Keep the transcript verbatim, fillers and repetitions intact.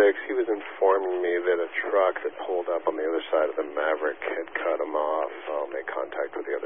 six, he was informing me that a truck that pulled up on the other side of the Maverick had cut him off. I'll make contact with the